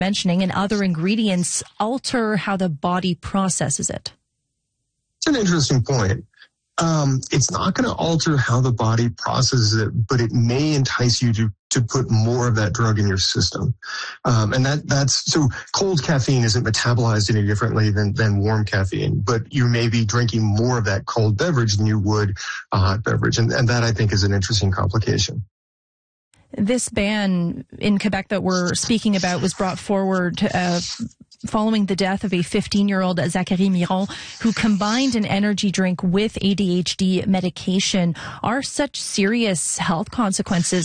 mentioning and other ingredients alter how the body processes it? It's an interesting point. It's not going to alter how the body processes it, but it may entice you to put more of that drug in your system. And that's so cold caffeine isn't metabolized any differently than warm caffeine, but you may be drinking more of that cold beverage than you would a hot beverage. And that, I think, is an interesting complication. This ban in Quebec that we're speaking about was brought forward following the death of a 15-year-old Zachary Miron who combined an energy drink with ADHD medication. Are such serious health consequences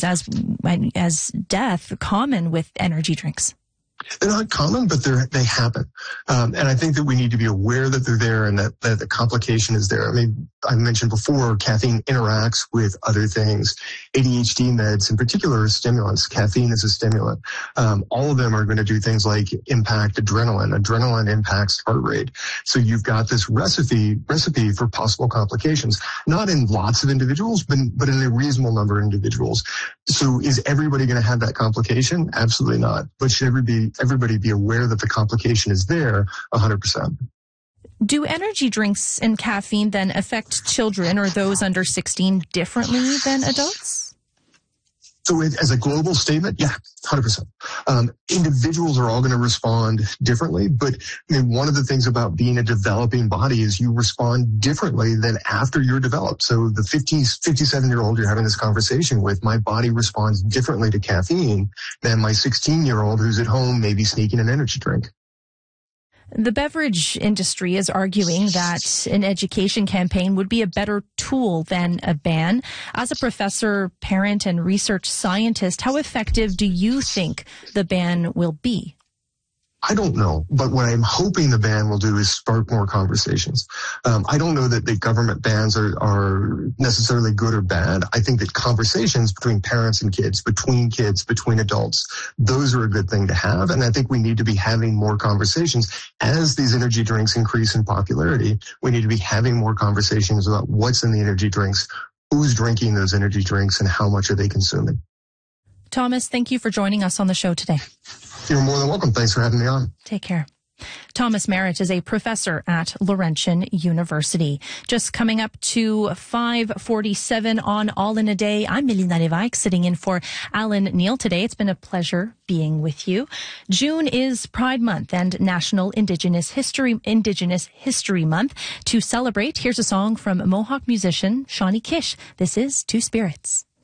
as death common with energy drinks? They're not common, but they happen. And I think that we need to be aware that they're there and that the complication is there. I mean, I mentioned before, caffeine interacts with other things. ADHD meds in particular are stimulants. Caffeine is a stimulant. All of them are going to do things like impact adrenaline. Adrenaline impacts heart rate. So you've got this recipe for possible complications, not in lots of individuals, but in a reasonable number of individuals. So is everybody going to have that complication? Absolutely not. But should everybody be aware that the complication is there 100%. Do energy drinks and caffeine then affect children or those under 16 differently than adults? So as a global statement, yeah, 100%. Individuals are all going to respond differently, but I mean, one of the things about being a developing body is you respond differently than after you're developed. So the 57-year-old you're having this conversation with, my body responds differently to caffeine than my 16-year-old who's at home maybe sneaking an energy drink. The beverage industry is arguing that an education campaign would be a better tool than a ban. As a professor, parent, and research scientist, how effective do you think the ban will be? I don't know, but what I'm hoping the ban will do is spark more conversations. I don't know that the government bans are necessarily good or bad. I think that conversations between parents and kids, between adults, those are a good thing to have. And I think we need to be having more conversations. As these energy drinks increase in popularity, we need to be having more conversations about what's in the energy drinks, who's drinking those energy drinks, and how much are they consuming. Thomas, thank you for joining us on the show today. You're more than welcome. Thanks for having me on. Take care. Thomas Merritt is a professor at Laurentian University. Just coming up to 5:47 on All in a Day. I'm Melina Lévesque, sitting in for Alan Neal today. It's been a pleasure being with you. June is Pride Month and National Indigenous History Month. To celebrate, here's a song from Mohawk musician Shawnee Kish. This is Two Spirits.